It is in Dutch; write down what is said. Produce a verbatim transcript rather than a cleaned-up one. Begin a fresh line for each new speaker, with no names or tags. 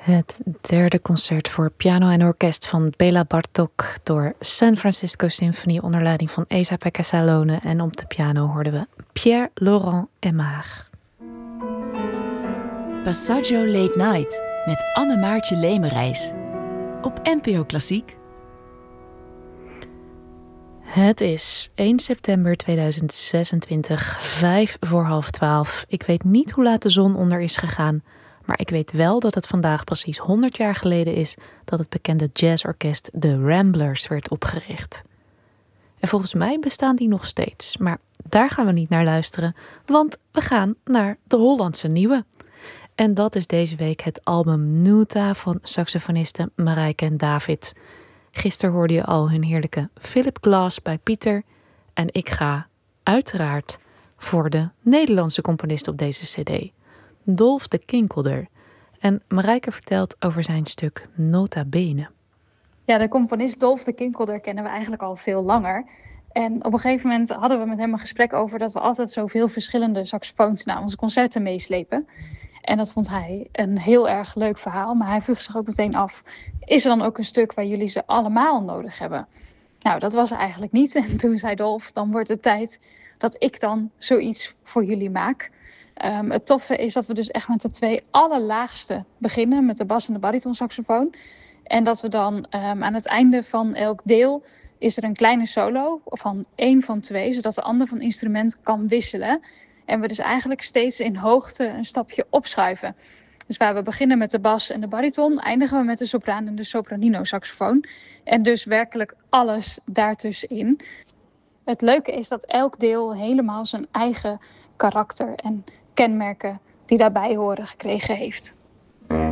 Het derde concert voor piano en orkest van Béla Bartók door San Francisco Symphony onder leiding van Esa-Pekka Salonen. En op de piano hoorden we Pierre Laurent Aimard.
Passaggio Late Night met Anne-Maartje Lemerijs op N P O Klassiek.
Het is één september tweeduizend zesentwintig, vijf voor half twaalf. Ik weet niet hoe laat de zon onder is gegaan, maar ik weet wel dat het vandaag precies honderd jaar geleden is dat het bekende jazzorkest de Ramblers werd opgericht. En volgens mij bestaan die nog steeds, maar daar gaan we niet naar luisteren, want we gaan naar de Hollandse nieuwe. En dat is deze week het album Nuta van saxofonisten Marijke en David. Gisteren hoorde je al hun heerlijke Philip Glass bij Pieter. En ik ga uiteraard voor de Nederlandse componist op deze cd, Dolf de Kinkelder. En Marijke vertelt over zijn stuk Nota Bene.
Ja, de componist Dolf de Kinkelder kennen we eigenlijk al veel langer. En op een gegeven moment hadden we met hem een gesprek over dat we altijd zoveel verschillende saxofoons naar onze concerten meeslepen. En dat vond hij een heel erg leuk verhaal. Maar hij vroeg zich ook meteen af, is er dan ook een stuk waar jullie ze allemaal nodig hebben? Nou, dat was er eigenlijk niet. En toen zei Dolf, dan wordt het tijd dat ik dan zoiets voor jullie maak. Um, het toffe is dat we dus echt met de twee allerlaagste beginnen, met de bas en de baritonsaxofoon. En dat we dan um, aan het einde van elk deel is er een kleine solo van één van twee, zodat de ander van instrument kan wisselen. En we dus eigenlijk steeds in hoogte een stapje opschuiven. Dus waar we beginnen met de bas en de bariton, eindigen we met de sopraan en de sopranino saxofoon. En dus werkelijk alles daartussenin. Het leuke is dat elk deel helemaal zijn eigen karakter en kenmerken die daarbij horen gekregen heeft.